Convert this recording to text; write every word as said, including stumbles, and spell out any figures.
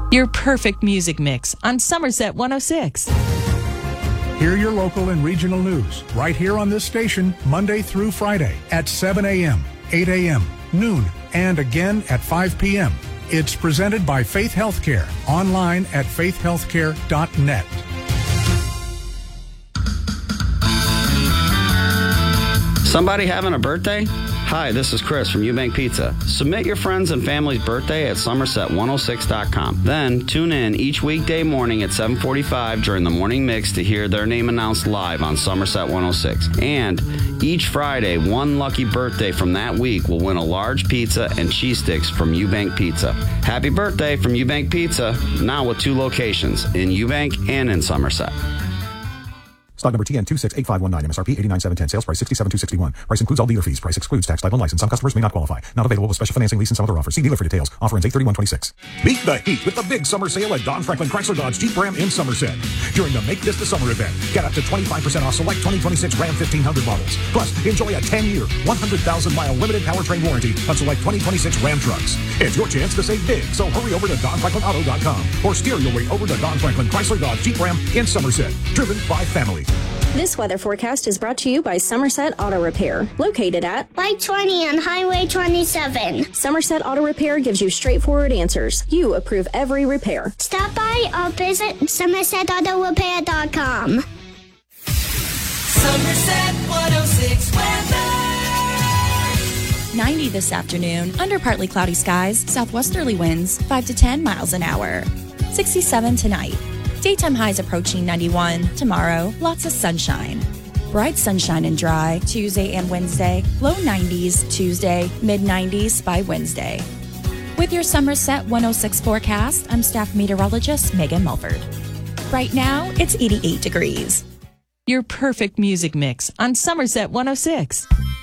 Your perfect music mix on Somerset one oh six. Hear your local and regional news right here on this station Monday through Friday at seven a.m., eight a.m., noon, and again at five p.m. It's presented by Faith Healthcare, online at faith healthcare dot net. Somebody having a birthday? Hi, this is Chris from Eubank Pizza. Submit your friends and family's birthday at somerset one oh six dot com. Then tune in each weekday morning at seven forty-five during the morning mix to hear their name announced live on Somerset one oh six. And each Friday, one lucky birthday from that week will win a large pizza and cheese sticks from Eubank Pizza. Happy birthday from Eubank Pizza, now with two locations, in Eubank and in Somerset. Stock number T N two six eight five one nine, M S R P eighty-nine seven ten, sales price sixty-seven two sixty-one. Price includes all dealer fees. Price excludes tax, title, and license. Some customers may not qualify. Not available with special financing, lease, and some other offers. See dealer for details. Offer ends eight thirty-one twenty-six. Beat the heat with the big summer sale at Don Franklin Chrysler Dodge Jeep Ram in Somerset. During the Make This the Summer event, get up to twenty-five percent off select twenty twenty-six Ram fifteen hundred models. Plus, enjoy a ten-year, one hundred thousand mile limited powertrain warranty on select twenty twenty-six Ram trucks. It's your chance to save big, so hurry over to don franklin auto dot com or steer your way over to Don Franklin Chrysler Dodge Jeep Ram in Somerset. Driven by family. This weather forecast is brought to you by Somerset Auto Repair, located at Y twenty on Highway twenty-seven. Somerset Auto Repair gives you straightforward answers. You approve every repair. Stop by or visit somerset auto repair dot com. Somerset one oh six weather. ninety this afternoon, under partly cloudy skies, southwesterly winds, five to ten miles an hour. sixty-seven tonight. Daytime highs approaching ninety-one. Tomorrow, lots of sunshine. Bright sunshine and dry Tuesday and Wednesday. Low nineties Tuesday, mid nineties by Wednesday. With your Somerset one oh six forecast, I'm staff meteorologist Megan Mulford. Right now, it's eighty-eight degrees. Your perfect music mix on Somerset one oh six.